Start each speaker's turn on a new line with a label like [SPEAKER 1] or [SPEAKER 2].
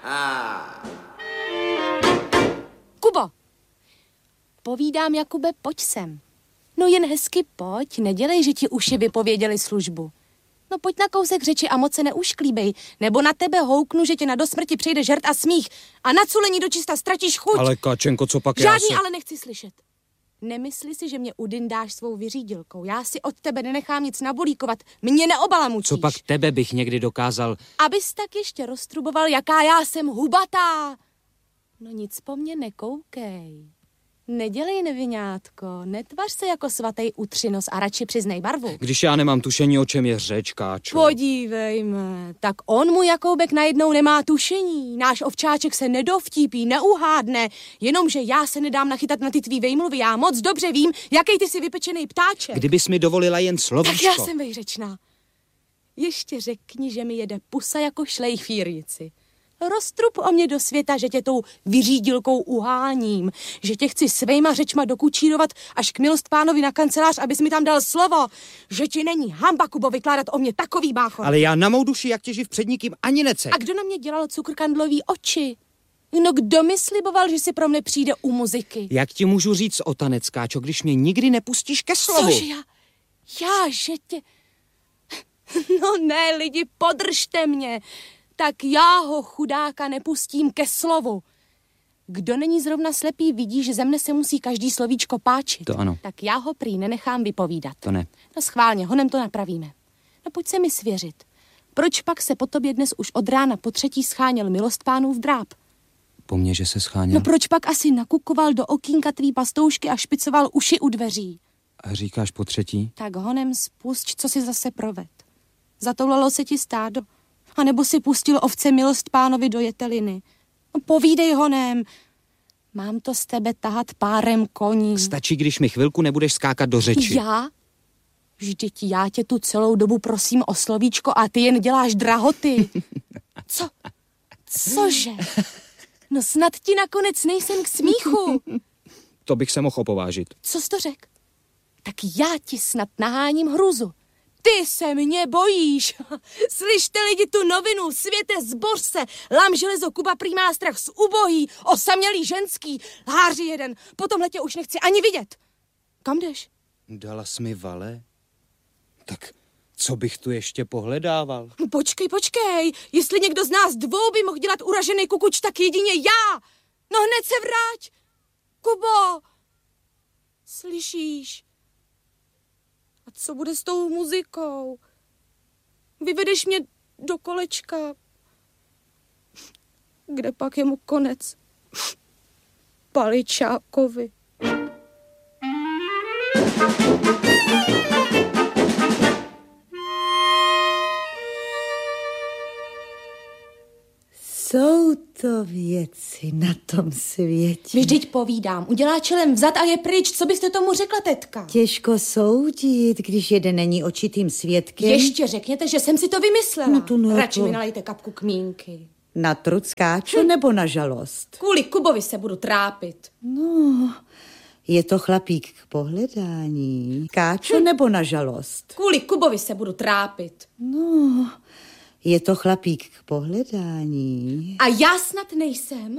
[SPEAKER 1] Kubo! Povídám, Jakube, pojď sem. No jen hezky pojď, nedělej, že ti uši vypověděli službu. No pojď na kousek řeči a moc se neušklíbej, nebo na tebe houknu, že tě na dosmrti přijde žert a smích a na culení dočista ztratíš chuť.
[SPEAKER 2] Ale Káčenko, co pak
[SPEAKER 1] Žádný
[SPEAKER 2] já se...
[SPEAKER 1] ale nechci slyšet. Nemysli si, že mě udyndáš svou vyřídilkou. Já si od tebe nenechám nic nabulíkovat. Mě neobalamučíš.
[SPEAKER 2] Co pak tebe bych někdy dokázal...
[SPEAKER 1] Abys tak ještě roztruboval, jaká já jsem hubatá. No nic po mně nekoukej. Nedělej nevinátko, netvař se jako svatý utřinos a radši přiznej barvu.
[SPEAKER 2] Když já nemám tušení, o čem je řeč, Káčo.
[SPEAKER 1] Podívejme, tak on mu Jakoubek najednou nemá tušení. Náš ovčáček se nedovtípí, neuhádne, jenomže já se nedám nachytat na ty tvý vejmluvy. Já moc dobře vím, jaký ty jsi vypečený ptáček.
[SPEAKER 2] Kdybys mi dovolila jen slovíčko.
[SPEAKER 1] Tak já jsem vejřečná. Ještě řekni, že mi jede pusa jako šlejchfírnici. Roztrup o mě do světa, že tě tou vyřídilkou uháním, že tě chci svejma řečma dokučírovat až k milost pánovi na kancelář, abys mi tam dal slovo, že ti není hamba, Kubo, vykládat o mě takový báchor.
[SPEAKER 2] Ale já na mou duši, jak tě živ před nikým, ani necek.
[SPEAKER 1] A kdo na mě dělal cukrkandlový oči? No kdo mi sliboval, že si pro mne přijde u muziky?
[SPEAKER 2] Jak ti můžu říct o tanec, Káčo, když mě nikdy nepustíš ke slovu?
[SPEAKER 1] Cože já, že tě... No ne, lidi, podržte mě. Tak já ho, chudáka, nepustím ke slovu. Kdo není zrovna slepý, vidí, že ze mne se musí každý slovíčko páčit.
[SPEAKER 2] To ano.
[SPEAKER 1] Tak já ho prý nenechám vypovídat.
[SPEAKER 2] To ne.
[SPEAKER 1] No schválně, honem to napravíme. No pojď se mi svěřit. Proč pak se po tobě dnes už od rána po třetí scháněl milost pánův dráp?
[SPEAKER 2] Po mně, že se scháněl?
[SPEAKER 1] No proč pak asi nakukoval do okýnka tvý pastoušky a špicoval uši u dveří?
[SPEAKER 2] A říkáš po třetí?
[SPEAKER 1] Tak honem spusť, co si zase proved. Zatoulalo se ti stádo? A nebo si pustil ovce milost pánovi do jeteliny? No, povídej honem. Mám to z tebe tahat párem koní.
[SPEAKER 2] Stačí, když mi chvilku nebudeš skákat do řeči.
[SPEAKER 1] Já? Vždyť já tě tu celou dobu prosím o slovíčko a ty jen děláš drahoty. Co? Cože? No snad ti nakonec nejsem k smíchu.
[SPEAKER 2] To bych se mohl opovážit.
[SPEAKER 1] Co jsi to řek? Tak já ti snad naháním hrůzu. Ty se mě bojíš. Slyšte lidi tu novinu, světe zboř se. Lam železo, Kuba prý má strach z ubohý, osamělý ženský, lháři jeden. Po tomhle tě už nechci ani vidět. Kam jdeš?
[SPEAKER 2] Dala jsi mi vale? Tak co bych tu ještě pohledával?
[SPEAKER 1] No, počkej. Jestli někdo z nás dvou by mohl dělat uražený kukuč, tak jedině já. No hned se vrať. Kubo, slyšíš? A co bude s tou muzikou? Vyvedeš mě do kolečka. Kde pak je mu konec? Paličákovi.
[SPEAKER 3] Jsou to věci na tom světě.
[SPEAKER 1] Vždyť povídám, udělá čelem vzad a je pryč. Co byste tomu řekla, tetka?
[SPEAKER 3] Těžko soudit, když jeden není očitým svědkem.
[SPEAKER 1] Ještě řekněte, že jsem si to vymyslela.
[SPEAKER 3] No
[SPEAKER 1] radši mi nalejte kapku kmínky.
[SPEAKER 3] Na truc, Káčo, nebo na žalost?
[SPEAKER 1] Kvůli Kubovi se budu trápit.
[SPEAKER 3] No, je to chlapík k pohledání. Káčo, nebo na žalost?
[SPEAKER 1] Kvůli Kubovi se budu trápit.
[SPEAKER 3] No, je to chlapík k pohledání.
[SPEAKER 1] A já snad nejsem?